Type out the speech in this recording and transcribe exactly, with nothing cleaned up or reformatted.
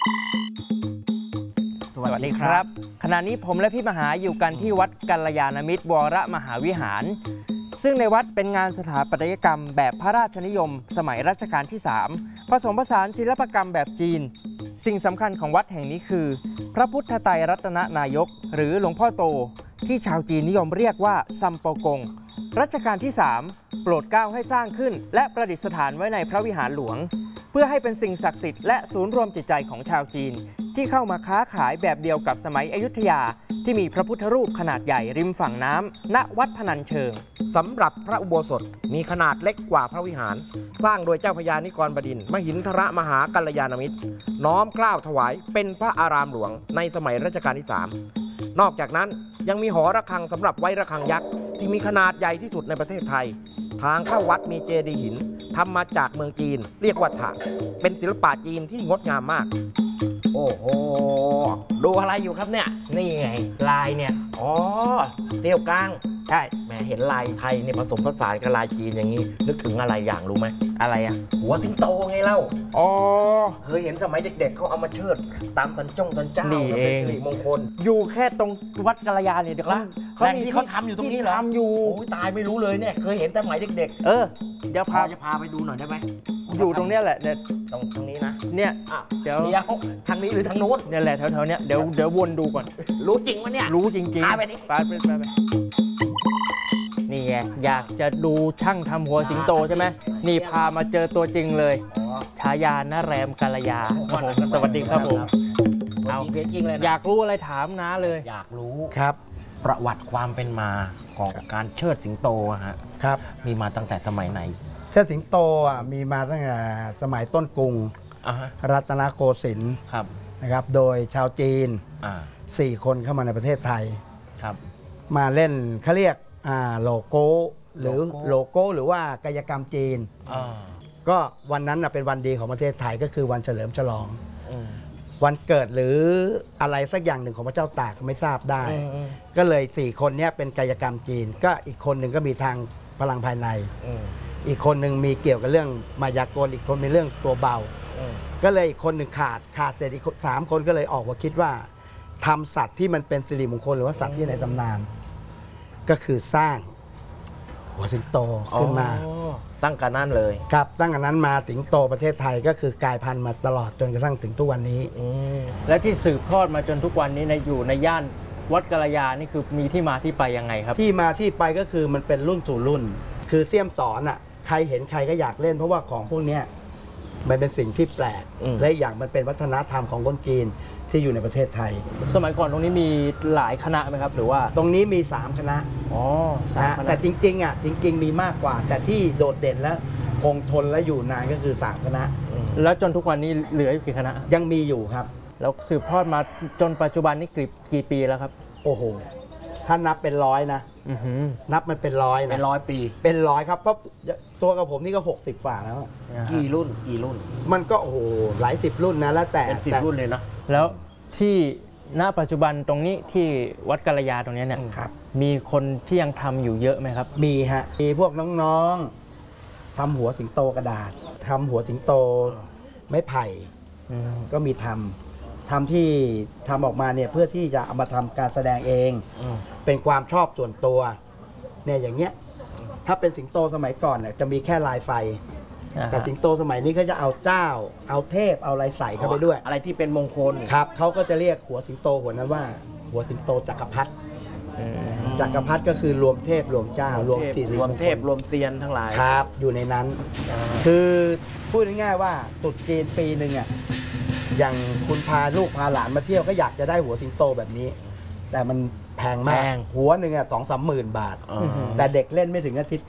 สวัสดีครับขณะนี้ผมและพี่มหาอยู่กันที่วัดกัลยาณมิตรวรมหาวิหารซึ่งในวัดเป็นงานสถาปัตยกรรมแบบพระราชนิยมสมัยรัชกาลที่สามผสมผสานศิลปกรรมแบบจีนสิ่งสำคัญของวัดแห่งนี้คือพระพุทธไตรรัตนนายกหรือหลวงพ่อโตที่ชาวจีนนิยมเรียกว่าซัมโปกงรัชกาลที่สามโปรดเกล้าให้สร้างขึ้นและประดิษฐานไว้ในพระวิหารหลวงเพื่อให้เป็นสิ่งศักดิ์สิทธิ์และศูนย์รวมจิตใจของชาวจีนที่เข้ามาค้าขายแบบเดียวกับสมัยอยุธยาที่มีพระพุทธรูปขนาดใหญ่ริมฝั่งน้ำณวัดพนัญเชิงสำหรับพระอุโบสถมีขนาดเล็กกว่าพระวิหารสร้างโดยเจ้าพญานิกรบดินทร์มหินทรมหากัลยาณมิตรน้อมเกล้าถวายเป็นพระอารามหลวงในสมัยรัชกาลที่สามนอกจากนั้นยังมีหอระฆังสำหรับไว้ระฆังยักษ์ที่มีขนาดใหญ่ที่สุดในประเทศไทยทางเข้าวัดมีเจดีย์หินทำมาจากเมืองจีนเรียกว่าถะเป็นศิลปะจีนที่งดงามมากโอ้โหดูอะไรอยู่ครับเนี่ยนี่ไงลายเนี่ยอ๋อเซี่ยวกลางใช่แหมเห็นลายไทยเนี่ยผสมผสานกับลายจีนอย่างนี้นึกถึงอะไรอย่างรู้ไหมอะไรอ่ะหัวสิงโตไงเล่าอ๋อเคยเห็นสมัยเด็กๆเขาเอามาเชิดตามสันจ้องสันเจ้าเป็นสิริมงคลอยู่แค่ตรงวัดกัลยาณเนี่ยเดี๋ยวเขาแหล่งที่เขาทำอยู่ตรงนี้เหรอทำอยู่โอ้ยตายไม่รู้เลยเนี่ยเคยเห็นแต่สมัยเด็กๆเออเดี๋ยวพาจะพาไปดูหน่อยได้ไหมอยู่ตรงเนี้ยแหละเนี่ยตรงตรงนี้นะเนี่ยเดี๋ยวทางนี้หรือทางโน้นเนี่ยแหละแถวๆเนี้ยเดี๋ยวเดี๋ยววนดูก่อนรู้จริงวะเนี่ยรู้จริงๆไปดิไปไปไปไปนี่ไงอยากจะดูช่างทำหัวสิงโตใช่ไหมนี่พามาเจอตัวจริงเลยฉายาหน้าแรมกัลยาสวัสดีครับผมเอาจริงเลยอยากรู้อะไรถามน้าเลยอยากรู้ครับประวัติความเป็นมาของการเชิดสิงโตฮะครับมีมาตั้งแต่สมัยไหนเชิดสิงโตอ่ะมีมาตั้งแต่สมัยต้นกรุงรัตนโกสินทร์นะครับโดยชาวจีนสี่คนเข้ามาในประเทศไทยครับมาเล่นเขาเรียกโลโก้หรือโลโก้หรือว่ากายกรรมจีนก็วันนั้นเป็นวันดีของประเทศไทยก็คือวันเฉลิมฉลองวันเกิดหรืออะไรสักอย่างหนึ่งของพระเจ้าตากไม่ทราบได้ก็เลยสี่คนนี้เป็นกายกรรมจีนก็อีกคนหนึ่งก็มีทางพลังภายในอีกคนหนึ่งมีเกี่ยวกับเรื่องมายากลอีกคนมีเรื่องตัวเบาก็เลยอีกคนหนึ่งขาดขาดแต่อีกสามคนก็เลยออกมาคิดว่าทำสัตว์ที่มันเป็นสิริมงคลหรือว่าสัตว์ที่ในตำนานก็คือสร้างหัวสิงโตขึ้นมาตั้งแต่นั้นเลยครับตั้งแต่นั้นมาสิงโตประเทศไทยก็คือกลายพันธุ์มาตลอดจนกระทั่งถึงทุกวันนี้และที่สืบทอดมาจนทุกวันนี้ในอยู่ในย่านวัดกัลยานี่คือมีที่มาที่ไปยังไงครับที่มาที่ไปก็คือมันเป็นรุ่นสู่รุ่นคือเสี่ยมสอนอ่ะใครเห็นใครก็อยากเล่นเพราะว่าของพวกนี้มันเป็นสิ่งที่แปลกและอย่างมันเป็นวัฒนธรรมของคนจีนที่อยู่ในประเทศไทยสมัยก่อนตรงนี้มีหลายคณะไหมครับหรือว่าตรงนี้มีสามคณะอ๋อสามคณะแต่จริงๆอ่ะจริงๆมีมากกว่าแต่ที่โดดเด่นและคงทนและอยู่นานก็คือสามคณะแล้วจนทุกวันนี้เหลือกี่คณะยังมีอยู่ครับแล้วสืบทอดมาจนปัจจุบันนี้กี่กี่ปีแล้วครับโอ้โหถ้านับเป็นร้อยนะนับมันเป็นร้อยนะเป็นร้อยปีเป็นร้อยครับเพราะตัวกับผมนี่ก็หกสิบฝ่าแล้วกี่รุ่นกี่รุ่นมันก็โอ้โหหลายสิบรุ่นนะแล้วแต่เป็นสิบรุ่นเลยนะแล้วที่ณปัจจุบันตรงนี้ที่วัดกัลยาตรงนี้เนี่ยมีคนที่ยังทำอยู่เยอะไหมครับมีฮะมีพวกน้องๆทำหัวสิงโตกระดาษทำหัวสิงโตไม้ไผ่ก็มีทำทำที่ทำออกมาเนี่ยเพื่อที่จะเอามาทำการแสดงเองเป็นความชอบส่วนตัวเนี่ยอย่างเงี้ยถ้าเป็นสิงโตสมัยก่อนเนี่ยจะมีแค่ลายไฟแต่สิงโตสมัยนี้เขาจะเอาเจ้าเอาเทพเอาอะไรใส่เข้าไปด้วยอะไรที่เป็นมงคลครับเขาก็จะเรียกหัวสิงโตหัวนั้นว่าหัวสิงโตจักรพรรดิจักรพรรดิก็คือรวมเทพรวมเจ้ารวมสี่รวมเทพรวมเซียนทั้งหลายครับอยู่ในนั้นคือพูดง่ายๆว่าตรุษจีนปีหนึ่งอ่ะอย่างคุณพาลูกพาหลานมาเที่ยวก็อยากจะได้หัวสิงโตแบบนี้แต่มันแพงมากหัวหนึ่งอ่ะสองสามหมื่นบาทแต่เด็กเล่นไม่ถึงอาทิตย์